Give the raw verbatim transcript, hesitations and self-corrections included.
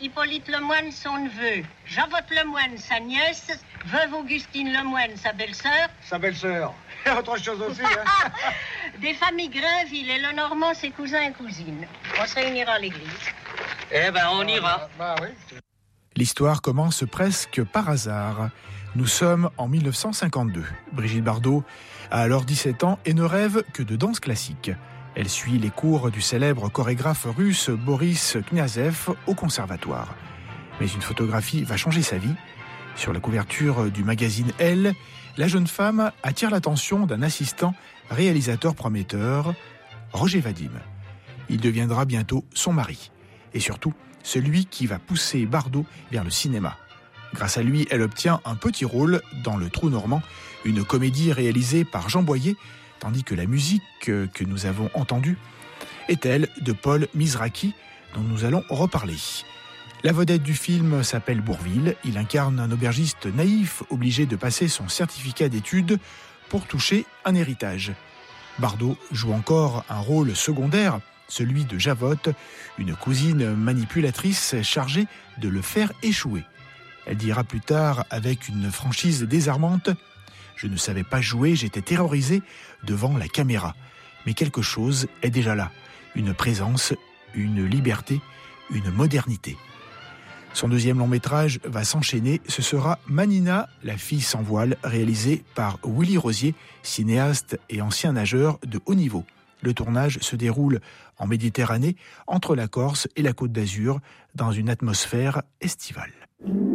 Hippolyte Lemoine, son neveu. Javotte Lemoine, sa nièce. Veuve Augustine Lemoine, sa belle-sœur. Sa belle-sœur. Et autre chose aussi, hein. Des familles Grainville et Lenormand, ses cousins et cousines. On se réunira à l'église. Eh ben, on ira. Bah, bah oui. L'histoire commence presque par hasard. Nous sommes en mille neuf cent cinquante-deux. Brigitte Bardot a alors dix-sept ans et ne rêve que de danse classique. Elle suit les cours du célèbre chorégraphe russe Boris Kniazev au conservatoire. Mais une photographie va changer sa vie. Sur la couverture du magazine Elle, la jeune femme attire l'attention d'un assistant réalisateur prometteur, Roger Vadim. Il deviendra bientôt son mari. Et surtout, celui qui va pousser Bardot vers le cinéma. Grâce à lui, elle obtient un petit rôle dans Le Trou Normand, une comédie réalisée par Jean Boyer, tandis que la musique que nous avons entendue est elle de Paul Mizrachi, dont nous allons reparler. La vedette du film s'appelle Bourvil. Il incarne un aubergiste naïf obligé de passer son certificat d'études pour toucher un héritage. Bardot joue encore un rôle secondaire, celui de Javotte, une cousine manipulatrice chargée de le faire échouer. Elle dira plus tard avec une franchise désarmante « Je ne savais pas jouer, j'étais terrorisée devant la caméra. Mais quelque chose est déjà là, une présence, une liberté, une modernité. » Son deuxième long métrage va s'enchaîner, ce sera Manina, la fille sans voile, réalisé par Willy Rosier, cinéaste et ancien nageur de haut niveau. Le tournage se déroule en Méditerranée, entre la Corse et la Côte d'Azur, dans une atmosphère estivale.